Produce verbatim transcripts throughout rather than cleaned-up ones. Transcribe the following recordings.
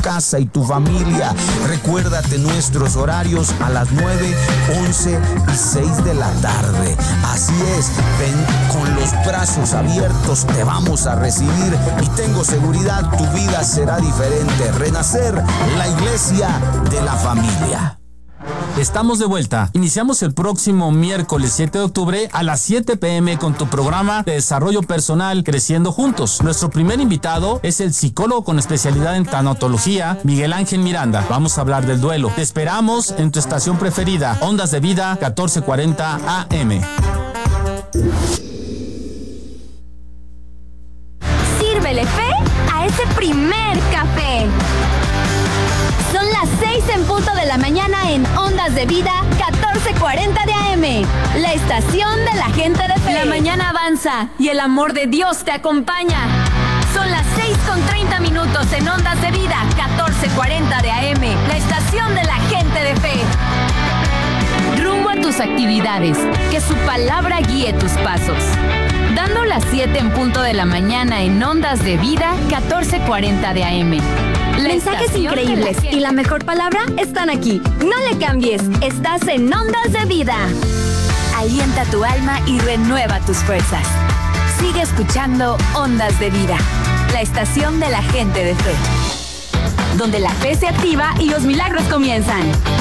casa y tu familia. Recuérdate nuestros horarios a las nueve, once y seis de la tarde. Así es, ven con los brazos abiertos, te vamos a recibir y tengo seguridad, tu vida será diferente. Renacer, la iglesia de la familia. Estamos de vuelta. Iniciamos el próximo miércoles siete de octubre a las siete pe eme con tu programa de desarrollo personal Creciendo Juntos. Nuestro primer invitado es el psicólogo con especialidad en tanatología, Miguel Ángel Miranda. Vamos a hablar del duelo. Te esperamos en tu estación preferida, Ondas de Vida catorce cuarenta A M. Sírvele fe a ese primer café. Son las seis en punto de la mañana en Ondas de Vida catorce cuarenta de A M, la estación de la gente de fe. La mañana avanza y el amor de Dios te acompaña. Son las seis con treinta minutos en Ondas de Vida catorce cuarenta de A M, la estación de la gente de fe. Rumbo a tus actividades, que su palabra guíe tus pasos. Dando las siete en punto de la mañana en Ondas de Vida catorce cuarenta de A M. Mensajes increíbles y la mejor palabra están aquí. No le cambies, estás en Ondas de Vida. Alienta tu alma y renueva tus fuerzas. Sigue escuchando Ondas de Vida, la estación de la gente de fe, donde la fe se activa y los milagros comienzan.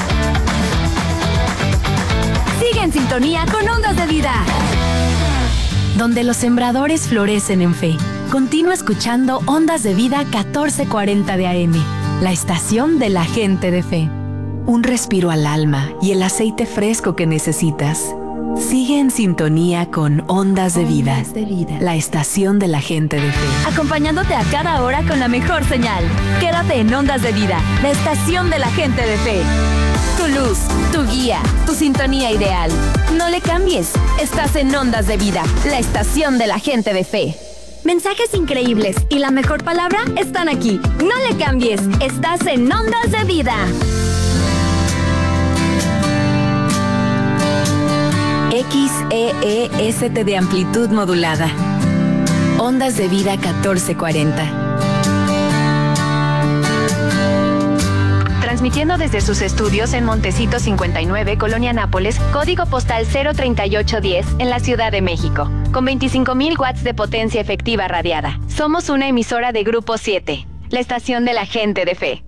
Sigue en sintonía con Ondas de Vida, donde los sembradores florecen en fe. Continúa escuchando Ondas de Vida catorce cuarenta de A M, la estación de la gente de fe. Un respiro al alma y el aceite fresco que necesitas. Sigue en sintonía con Ondas de Vida, Ondas de Vida, la estación de la gente de fe. Acompañándote a cada hora con la mejor señal. Quédate en Ondas de Vida, la estación de la gente de fe. Tu luz, tu guía, tu sintonía ideal. No le cambies, estás en Ondas de Vida, la estación de la gente de fe. Mensajes increíbles y la mejor palabra están aquí. No le cambies, estás en Ondas de Vida. X E E S T de amplitud modulada. Ondas de Vida catorce cuarenta. Transmitiendo desde sus estudios en Montecito cincuenta y nueve, Colonia Nápoles, código postal cero treinta y ocho diez, en la Ciudad de México, con veinticinco mil watts de potencia efectiva radiada. Somos una emisora de Grupo siete, la estación de la gente de fe.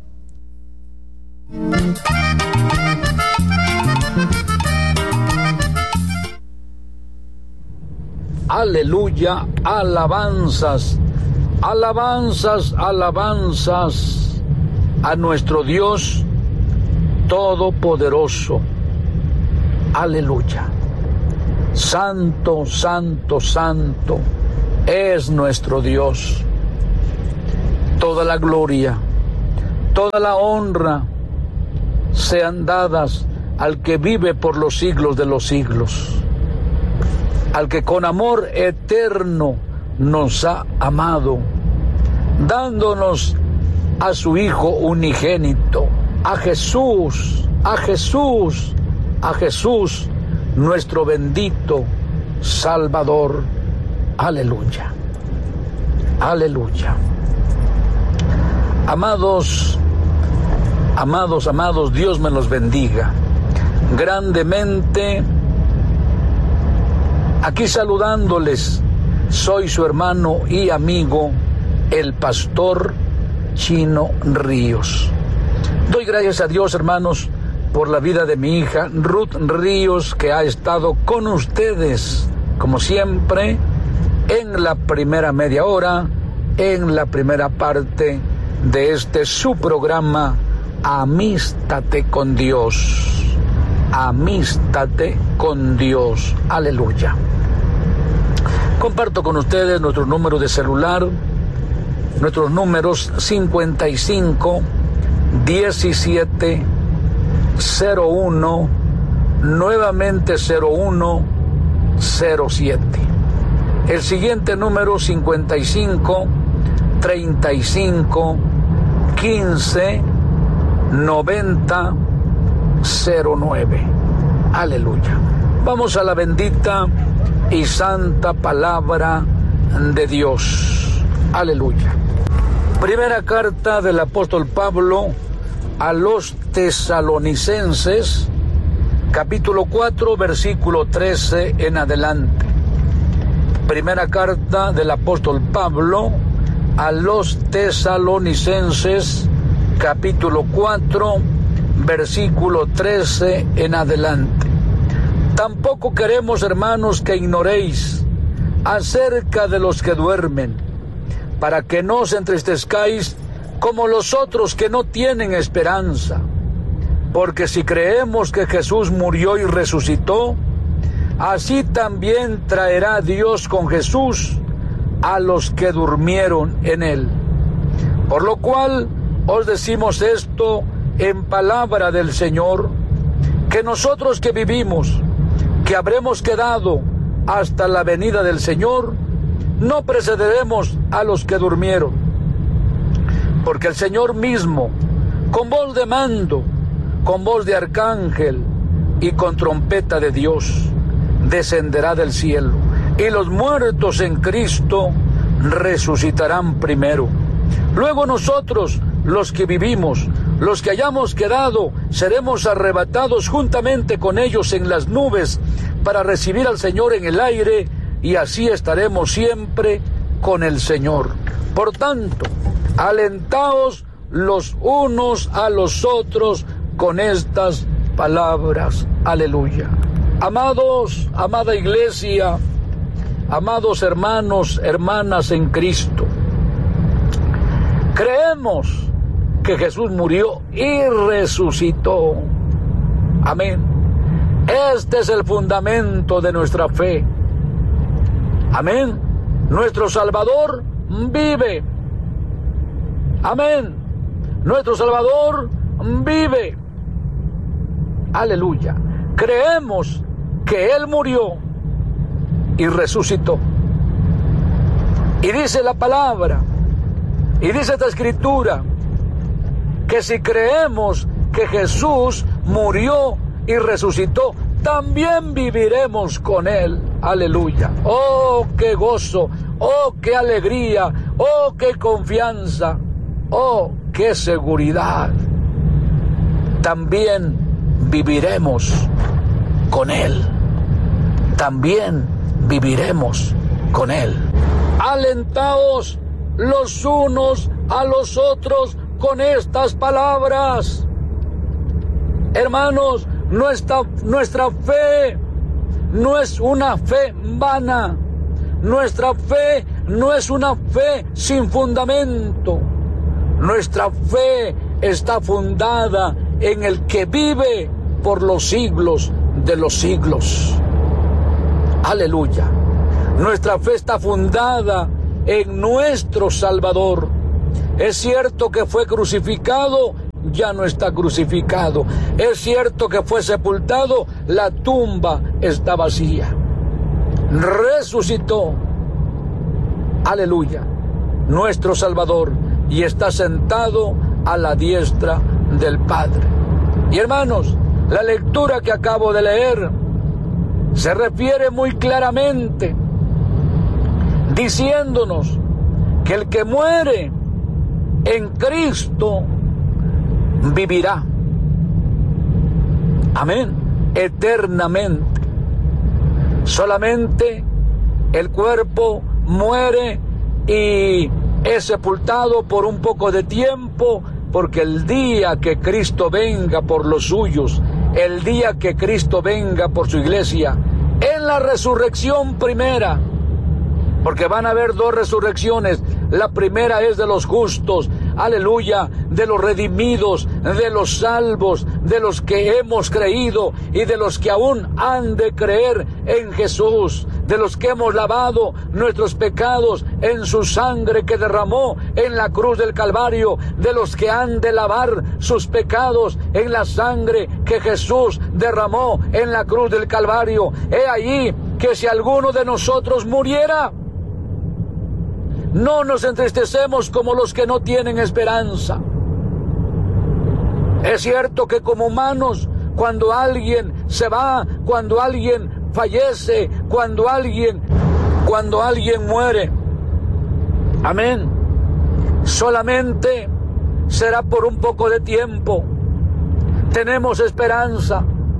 Aleluya, alabanzas, alabanzas, alabanzas a nuestro Dios Todopoderoso. Aleluya. Santo, santo, santo es nuestro Dios. Toda la gloria, toda la honra sean dadas al que vive por los siglos de los siglos, al que con amor eterno nos ha amado, dándonos a su Hijo unigénito, a Jesús, a Jesús, a Jesús, nuestro bendito Salvador. Aleluya, aleluya. Amados, amados, amados, Dios me los bendiga grandemente. Aquí saludándoles, soy su hermano y amigo, el pastor Chino Ríos. Doy gracias a Dios, hermanos, por la vida de mi hija Ruth Ríos, que ha estado con ustedes, como siempre, en la primera media hora, en la primera parte de este su programa, Amístate con Dios. Amístate con Dios. Aleluya. Comparto con ustedes nuestro número de celular, nuestros números cincuenta y cinco, diecisiete, cero uno, nuevamente cero uno, cero siete. El siguiente número cincuenta y cinco, treinta y cinco, quince, noventa, cero nueve. Aleluya. Vamos a la bendita y santa palabra de Dios. Aleluya. Primera carta del apóstol Pablo a los tesalonicenses, capítulo cuatro, versículo trece en adelante. Primera carta del apóstol Pablo a los tesalonicenses, capítulo cuatro, versículo trece en adelante. Tampoco queremos, hermanos, que ignoréis acerca de los que duermen, para que no os entristezcáis como los otros que no tienen esperanza. Porque si creemos que Jesús murió y resucitó, así también traerá Dios con Jesús a los que durmieron en él. Por lo cual os decimos esto en palabra del Señor, que nosotros que vivimos, que habremos quedado hasta la venida del Señor, no precederemos a los que durmieron. Porque el Señor mismo, con voz de mando, con voz de arcángel y con trompeta de Dios, descenderá del cielo, y los muertos en Cristo resucitarán primero. Luego nosotros, los que vivimos, los que hayamos quedado, seremos arrebatados juntamente con ellos en las nubes para recibir al Señor en el aire, y así estaremos siempre con el Señor. Por tanto, alentaos los unos a los otros con estas palabras. Aleluya. Amados, amada iglesia, amados hermanos, hermanas en Cristo, creemos que Jesús murió y resucitó. Amén. Este es el fundamento de nuestra fe. Amén. Nuestro Salvador vive. Amén. Nuestro Salvador vive. Aleluya. Creemos que Él murió y resucitó. Y dice la palabra, y dice esta escritura, que si creemos que Jesús murió y resucitó, también viviremos con Él. Aleluya. Oh, qué gozo, oh, qué alegría, oh, qué confianza, oh, qué seguridad. También viviremos con Él. También viviremos con Él. Alentaos los unos a los otros con estas palabras. Hermanos, nuestra, nuestra fe no es una fe vana. Nuestra fe no es una fe sin fundamento. Nuestra fe está fundada en el que vive por los siglos de los siglos. Aleluya. Nuestra fe está fundada en nuestro Salvador. Es cierto que fue crucificado, ya no está crucificado. Es cierto que fue sepultado, la tumba está vacía. Resucitó. Aleluya. Nuestro Salvador, y está sentado a la diestra del Padre. Y hermanos, la lectura que acabo de leer se refiere muy claramente diciéndonos que el que muere en Cristo vivirá. Amén. Eternamente. Solamente el cuerpo muere y es sepultado por un poco de tiempo, porque el día que Cristo venga por los suyos, el día que Cristo venga por su iglesia, en la resurrección primera, porque van a haber dos resurrecciones. La primera es de los justos, aleluya, de los redimidos, de los salvos, de los que hemos creído y de los que aún han de creer en Jesús, de los que hemos lavado nuestros pecados en su sangre que derramó en la cruz del Calvario, de los que han de lavar sus pecados en la sangre que Jesús derramó en la cruz del Calvario. He allí que si alguno de nosotros muriera, no nos entristecemos como los que no tienen esperanza. Es cierto que como humanos, cuando alguien se va, cuando alguien fallece, cuando alguien, cuando alguien muere, amén, solamente será por un poco de tiempo. Tenemos esperanza.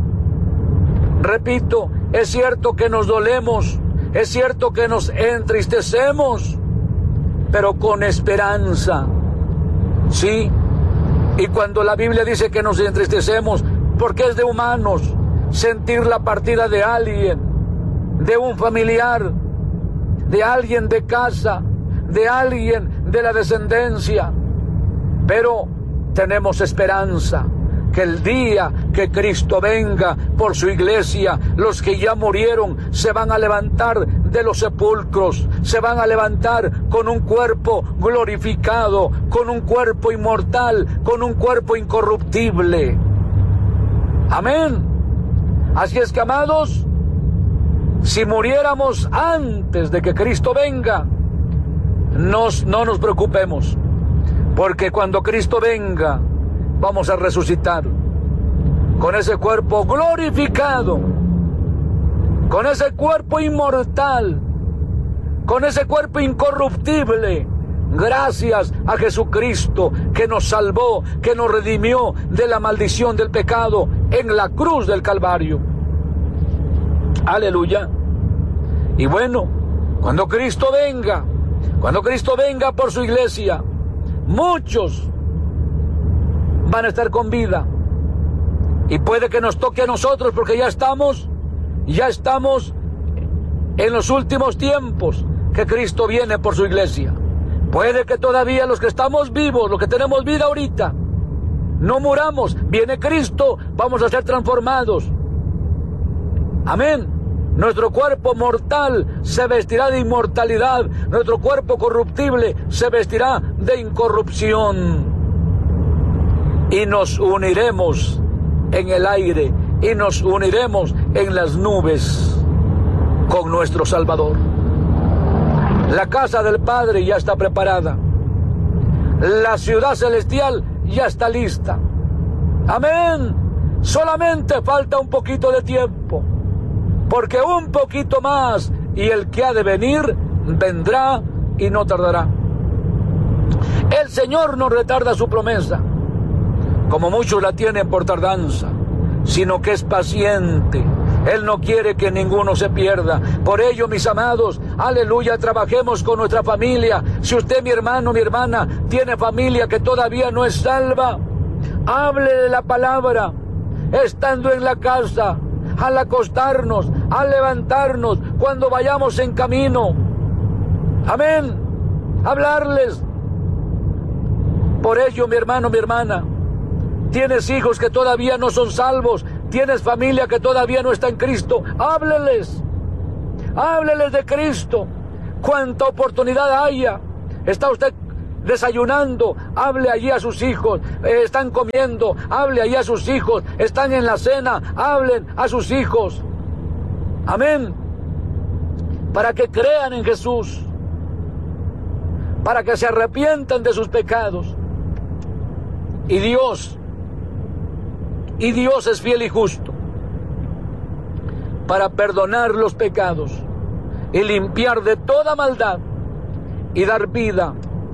Repito, es cierto que nos dolemos, es cierto que nos entristecemos, pero con esperanza. Sí, y cuando la Biblia dice que nos entristecemos, porque es de humanos sentir la partida de alguien, de un familiar, de alguien de casa, de alguien de la descendencia. Pero tenemos esperanza que el día que Cristo venga por su iglesia, los que ya murieron se van a levantar de los sepulcros, se van a levantar con un cuerpo glorificado, con un cuerpo inmortal, con un cuerpo incorruptible. Amén. Así es que, amados, si muriéramos antes de que Cristo venga, nos, no nos preocupemos, porque cuando Cristo venga, vamos a resucitar con ese cuerpo glorificado, con ese cuerpo inmortal, con ese cuerpo incorruptible, gracias a Jesucristo que nos salvó, que nos redimió de la maldición del pecado en la cruz del Calvario. Aleluya. Y bueno, cuando Cristo venga, cuando Cristo venga por su iglesia, muchos van a estar con vida. Y puede que nos toque a nosotros, porque ya estamos, ya estamos en los últimos tiempos que Cristo viene por su iglesia. Puede que todavía los que estamos vivos, los que tenemos vida ahorita, no muramos. Viene Cristo, vamos a ser transformados. Amén. Nuestro cuerpo mortal se vestirá de inmortalidad. Nuestro cuerpo corruptible se vestirá de incorrupción. Y nos uniremos en el aire, y nos uniremos en las nubes con nuestro Salvador. La casa del Padre ya está preparada. La ciudad celestial ya está lista. Amén. Solamente falta un poquito de tiempo, porque un poquito más y el que ha de venir vendrá y no tardará. El Señor no retarda su promesa, como muchos la tienen por tardanza, sino que es paciente. Él no quiere que ninguno se pierda. Por ello, mis amados, aleluya, trabajemos con nuestra familia. Si usted, mi hermano, mi hermana, tiene familia que todavía no es salva, hable de la palabra, estando en la casa, al acostarnos, al levantarnos, cuando vayamos en camino. Amén. Hablarles. Por ello, mi hermano, mi hermana, tienes hijos que todavía no son salvos, tienes familia que todavía no está en Cristo, hábleles, hábleles de Cristo. Cuánta oportunidad haya. Está usted desayunando, hable allí a sus hijos. Eh, están comiendo, hable allí a sus hijos. Están en la cena, hablen a sus hijos. Amén. Para que crean en Jesús, para que se arrepientan de sus pecados. Y Dios, y Dios es fiel y justo para perdonar los pecados y limpiar de toda maldad y dar vida,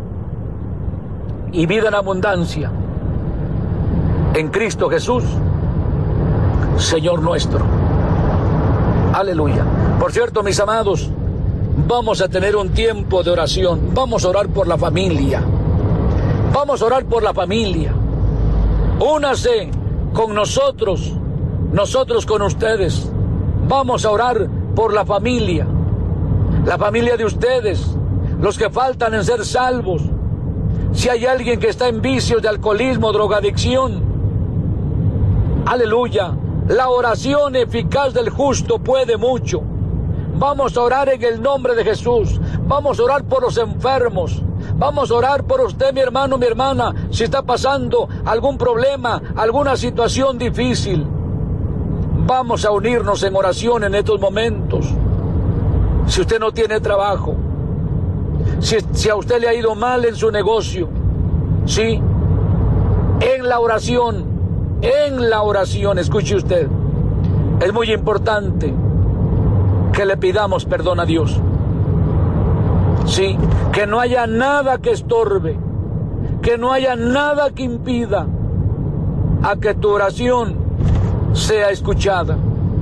y vida en abundancia, en Cristo Jesús, Señor nuestro. Aleluya. Por cierto, mis amados, vamos a tener un tiempo de oración. Vamos a orar por la familia. Vamos a orar por la familia. Únase con nosotros, nosotros con ustedes. Vamos a orar por la familia, la familia de ustedes, los que faltan en ser salvos. Si hay alguien que está en vicios de alcoholismo, drogadicción, aleluya, la oración eficaz del justo puede mucho. Vamos a orar en el nombre de Jesús. Vamos a orar por los enfermos. Vamos a orar por usted, mi hermano, mi hermana, si está pasando algún problema, alguna situación difícil. Vamos a unirnos en oración en estos momentos. Si usted no tiene trabajo, si, si a usted le ha ido mal en su negocio, sí, en la oración, en la oración, escuche usted, es muy importante que le pidamos perdón a Dios. Sí, que no haya nada que estorbe que no haya nada que impida a que tu oración sea escuchada.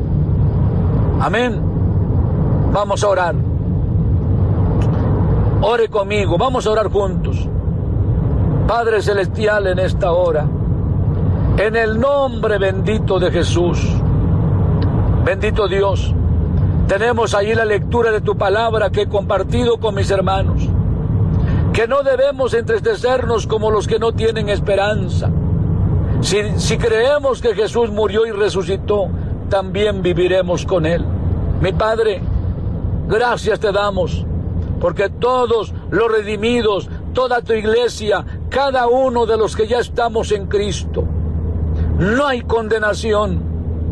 Amén. Vamos a orar. Ore conmigo, vamos a orar juntos. Padre Celestial, en esta hora, en el nombre bendito de Jesús, bendito Dios, tenemos allí la lectura de tu palabra que he compartido con mis hermanos, que no debemos entristecernos como los que no tienen esperanza. Si, si creemos que Jesús murió y resucitó, también viviremos con Él. Mi Padre, gracias te damos, porque todos los redimidos, toda tu iglesia, cada uno de los que ya estamos en Cristo, no hay condenación.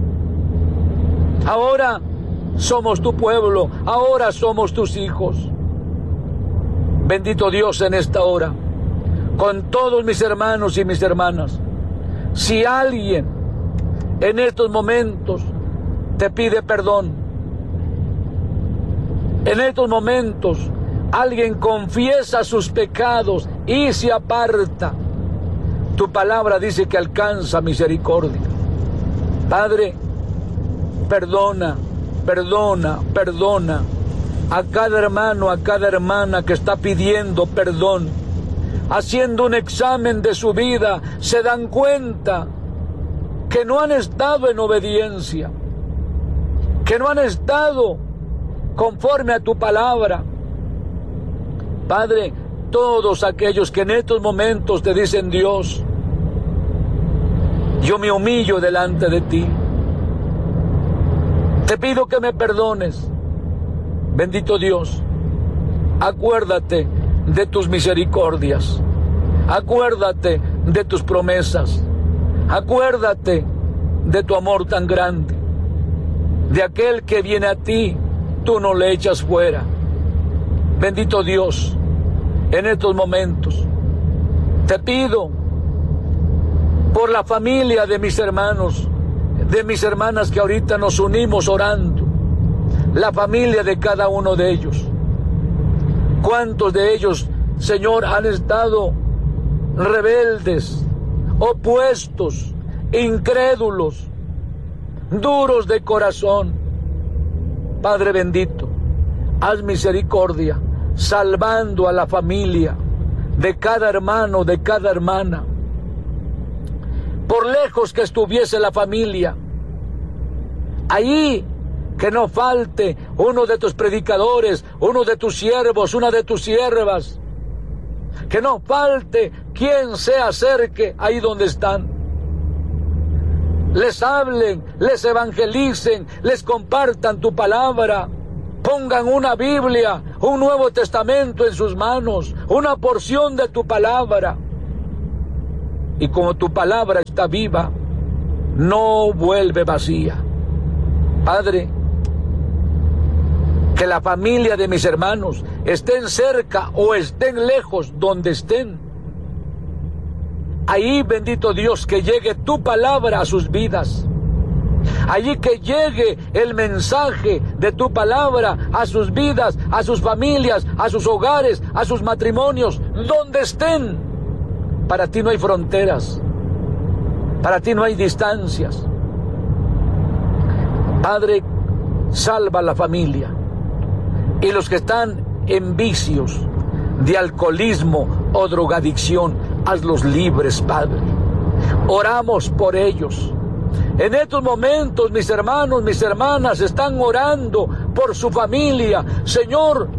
Ahora somos tu pueblo, ahora somos tus hijos. Bendito Dios, en esta hora, con todos mis hermanos y mis hermanas, si alguien en estos momentos te pide perdón, en estos momentos alguien confiesa sus pecados y se aparta, tu palabra dice que alcanza misericordia. Padre, perdona, perdona, perdona a cada hermano, a cada hermana que está pidiendo perdón. Haciendo un examen de su vida, se dan cuenta que no han estado en obediencia, que no han estado conforme a tu palabra. Padre, todos aquellos que en estos momentos te dicen: Dios, yo me humillo delante de ti, te pido que me perdones. Bendito Dios, acuérdate de tus misericordias, acuérdate de tus promesas, acuérdate de tu amor tan grande, de aquel que viene a ti, tú no le echas fuera. Bendito Dios, en estos momentos te pido por la familia de mis hermanos, de mis hermanas que ahorita nos unimos orando, la familia de cada uno de ellos. ¿Cuántos de ellos, Señor, han estado rebeldes, opuestos, incrédulos, duros de corazón? Padre bendito, haz misericordia, salvando a la familia de cada hermano, de cada hermana. Por lejos que estuviese la familia, allí que no falte uno de tus predicadores, uno de tus siervos, una de tus siervas. Que no falte quien se acerque ahí donde están. Les hablen, les evangelicen, les compartan tu palabra. Pongan una Biblia, un Nuevo Testamento en sus manos, una porción de tu palabra. Y como tu palabra está viva, no vuelve vacía. Padre, que la familia de mis hermanos estén cerca o estén lejos, donde estén, ahí, bendito Dios, que llegue tu palabra a sus vidas. Allí que llegue el mensaje de tu palabra a sus vidas, a sus familias, a sus hogares, a sus matrimonios, donde estén. Para ti no hay fronteras, para ti no hay distancias. Padre, salva a la familia. Y los que están en vicios de alcoholismo o drogadicción, hazlos libres, Padre. Oramos por ellos. En estos momentos, mis hermanos, mis hermanas están orando por su familia. Señor,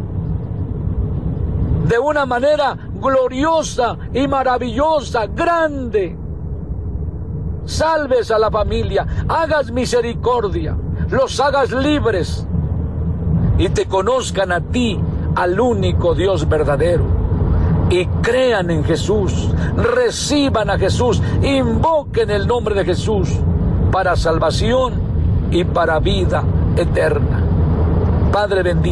de una manera gloriosa y maravillosa, grande, salves a la familia, hagas misericordia, los hagas libres y te conozcan a ti, al único Dios verdadero, y crean en Jesús, reciban a Jesús, invoquen el nombre de Jesús para salvación y para vida eterna. Padre bendito,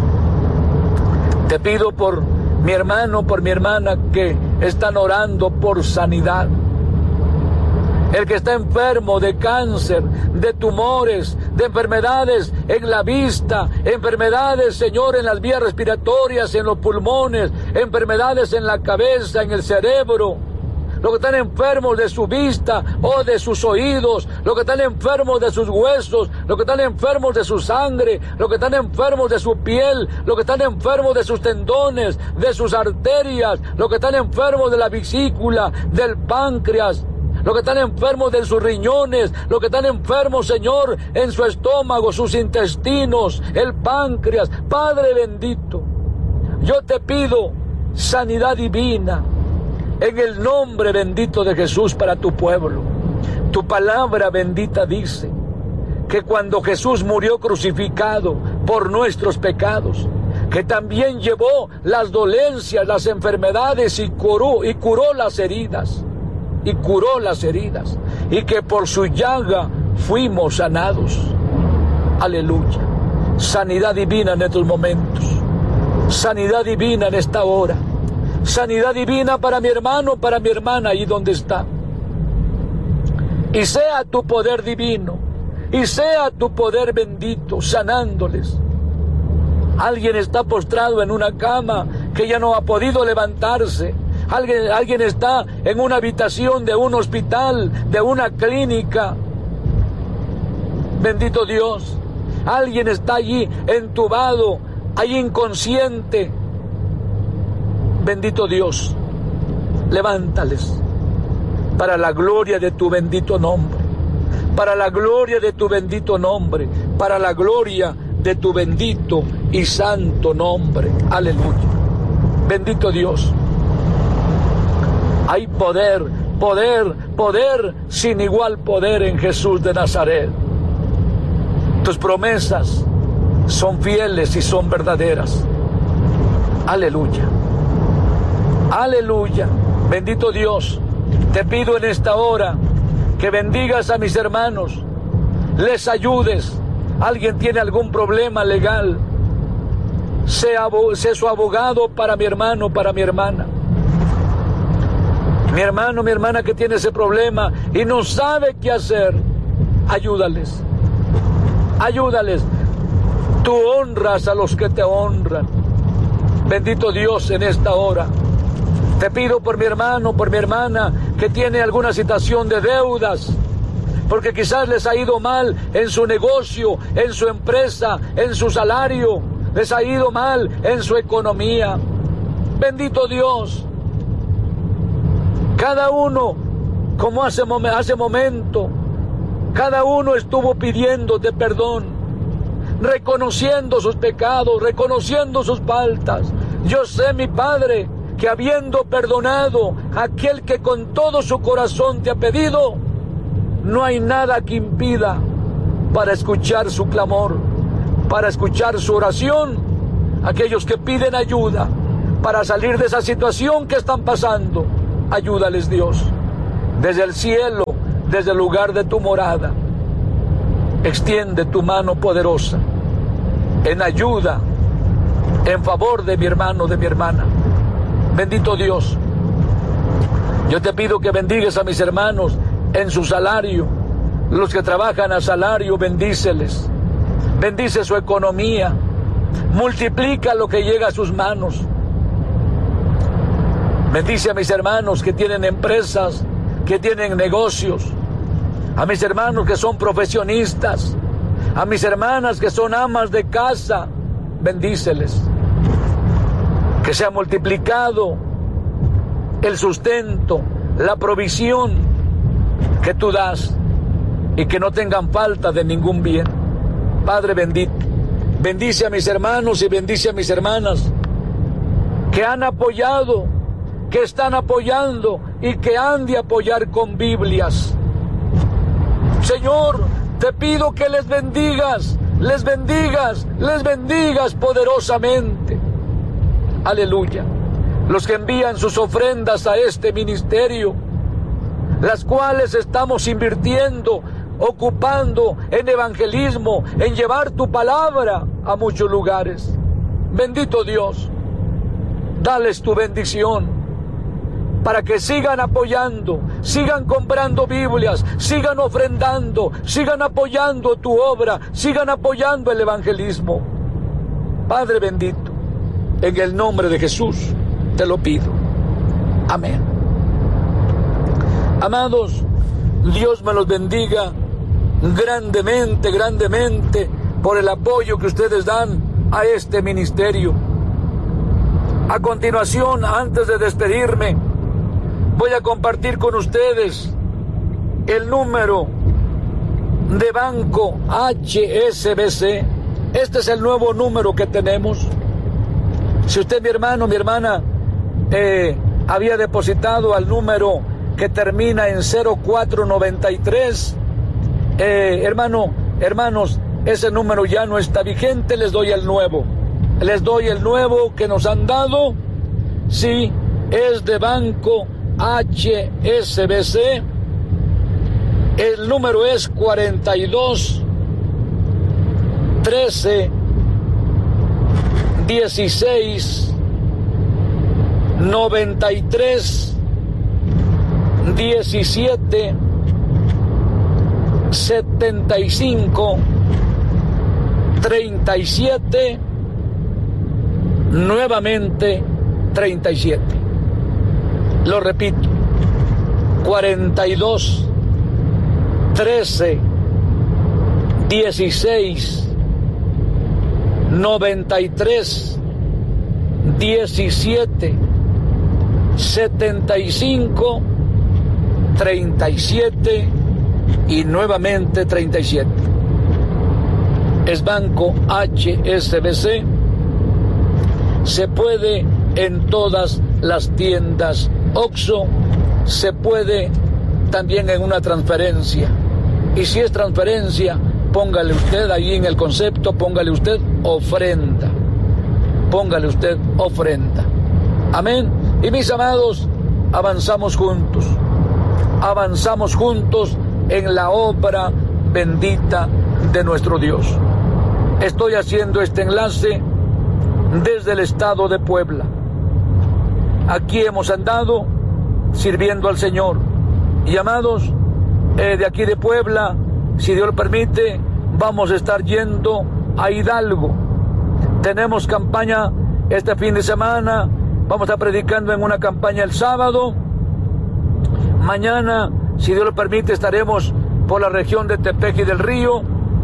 te pido por mi hermano, por mi hermana que están orando por sanidad. El que está enfermo de cáncer, de tumores, de enfermedades en la vista, enfermedades, Señor, en las vías respiratorias, en los pulmones, enfermedades en la cabeza, en el cerebro. Los que están enfermos de su vista o de sus oídos, los que están enfermos de sus huesos, los que están enfermos de su sangre, los que están enfermos de su piel, los que están enfermos de sus tendones, de sus arterias, los que están enfermos de la vesícula, del páncreas, los que están enfermos de sus riñones, los que están enfermos, Señor, en su estómago, sus intestinos, el páncreas. Padre bendito, yo te pido sanidad divina en el nombre bendito de Jesús para tu pueblo. Tu palabra bendita dice que cuando Jesús murió crucificado por nuestros pecados, que también llevó las dolencias, las enfermedades y curó, y curó las heridas, y curó las heridas, y que por su llaga fuimos sanados. Aleluya. Sanidad divina en estos momentos, sanidad divina en esta hora, sanidad divina para mi hermano, para mi hermana, ahí donde está. Y sea tu poder divino, y sea tu poder bendito, sanándoles. Alguien está postrado en una cama que ya no ha podido levantarse. Alguien, alguien está en una habitación de un hospital, de una clínica. Bendito Dios. Alguien está allí entubado, allí inconsciente. Bendito Dios, levántales para la gloria de tu bendito nombre, para la gloria de tu bendito nombre, para la gloria de tu bendito y santo nombre. Aleluya. Bendito Dios. Hay poder, poder, poder, sin igual poder en Jesús de Nazaret. Tus promesas son fieles y son verdaderas. Aleluya. Aleluya. Bendito Dios, te pido en esta hora que bendigas a mis hermanos, les ayudes. Alguien tiene algún problema legal, sea, sea su abogado para mi hermano, para mi hermana. Mi hermano, mi hermana que tiene ese problema y no sabe qué hacer, ayúdales. Ayúdales. Tú honras a los que te honran. Bendito Dios, en esta hora te pido por mi hermano, por mi hermana que tiene alguna situación de deudas, porque quizás les ha ido mal en su negocio, en su empresa, en su salario, les ha ido mal en su economía. Bendito Dios. Cada uno, como hace, hace momento, cada uno estuvo pidiéndote perdón, reconociendo sus pecados, reconociendo sus faltas. Yo sé, mi Padre, que habiendo perdonado a aquel que con todo su corazón te ha pedido, no hay nada que impida para escuchar su clamor, para escuchar su oración, aquellos que piden ayuda para salir de esa situación que están pasando. Ayúdales, Dios, desde el cielo, desde el lugar de tu morada. Extiende tu mano poderosa en ayuda, en favor de mi hermano, de mi hermana. Bendito Dios, yo te pido que bendigas a mis hermanos en su salario. Los que trabajan a salario, bendíceles. Bendice su economía. Multiplica lo que llega a sus manos. Bendice a mis hermanos que tienen empresas, que tienen negocios. A mis hermanos que son profesionistas. A mis hermanas que son amas de casa. Bendíceles. Que sea multiplicado el sustento, la provisión que tú das y que no tengan falta de ningún bien. Padre bendito, bendice a mis hermanos y bendice a mis hermanas que han apoyado, que están apoyando y que han de apoyar con Biblias. Señor, te pido que les bendigas, les bendigas, les bendigas poderosamente. Aleluya. Los que envían sus ofrendas a este ministerio, las cuales estamos invirtiendo, ocupando en evangelismo, en llevar tu palabra a muchos lugares. Bendito Dios, dales tu bendición, para que sigan apoyando, sigan comprando Biblias, sigan ofrendando, sigan apoyando tu obra, sigan apoyando el evangelismo. Padre bendito, en el nombre de Jesús te lo pido. Amén. Amados, Dios me los bendiga grandemente, grandemente por el apoyo que ustedes dan a este ministerio. A continuación, antes de despedirme, voy a compartir con ustedes el número de Banco H S B C. Este es el nuevo número que tenemos. Si usted, mi hermano, mi hermana, eh, había depositado al número que termina en cero cuatro noventa y tres, eh, hermano, hermanos, ese número ya no está vigente, les doy el nuevo. Les doy el nuevo que nos han dado. Sí, es de Banco H S B C. El número es cuarenta y dos trece dieciséis noventa y tres diecisiete setenta y cinco treinta y siete, nuevamente treinta y siete. Lo repito, cuarenta y dos trece dieciséis noventa y tres diecisiete setenta y cinco treinta y siete y nuevamente treinta y siete. Es Banco H S B C. Se puede en todas las tiendas Oxxo, se puede también en una transferencia. Y si es transferencia, póngale usted ahí en el concepto, póngale usted ofrenda. Póngale usted ofrenda. Amén. Y mis amados, avanzamos juntos. Avanzamos juntos en la obra bendita de nuestro Dios. Estoy haciendo este enlace desde el estado de Puebla. Aquí hemos andado sirviendo al Señor. Y amados, eh, de aquí de Puebla, si Dios lo permite, vamos a estar yendo a Hidalgo. Tenemos campaña este fin de semana. Vamos a estar predicando en una campaña el sábado. Mañana, si Dios lo permite, estaremos por la región de Tepeji del Río.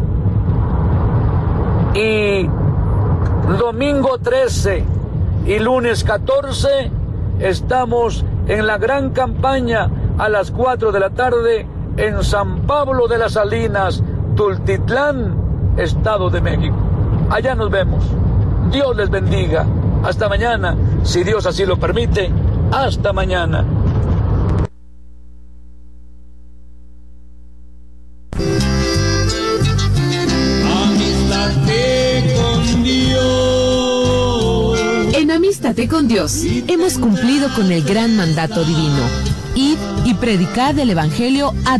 Y domingo trece y lunes catorce estamos en la gran campaña a las cuatro de la tarde en San Pablo de las Salinas, Tultitlán, Estado de México. Allá nos vemos. Dios les bendiga. Hasta mañana, si Dios así lo permite. Hasta mañana. En Amístate con Dios hemos cumplido con el gran mandato divino. Id y predicad el Evangelio a